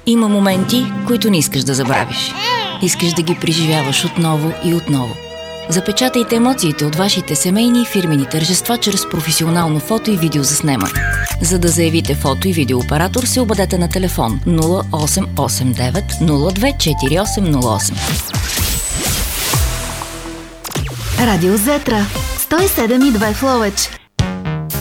Има моменти, които не искаш да забравиш. Искаш да ги преживяваш отново и отново. Запечатайте емоциите от вашите семейни и фирмени тържества чрез професионално фото и видеозаснемане. За да заявите фото и видеооператор, се обадете на телефон 0889 024808. Радио Зетра 107,2 в Ловеч.